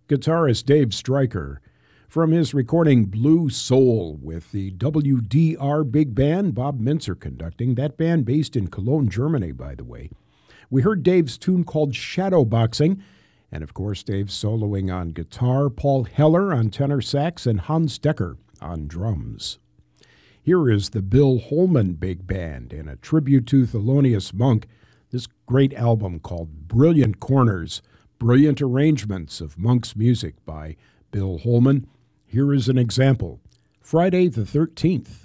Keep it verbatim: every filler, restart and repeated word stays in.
guitarist Dave Stryker, from his recording Blue Soul with the W D R Big Band, Bob Mintzer conducting, that band based in Cologne, Germany, by the way. We heard Dave's tune called Shadowboxing, and of course Dave's soloing on guitar, Paul Heller on tenor sax, and Hans Decker on drums. Here is the Bill Holman Big Band in a tribute to Thelonious Monk, this great album called Brilliant Corners, brilliant arrangements of Monk's music by Bill Holman. Here is an example, Friday the thirteenth.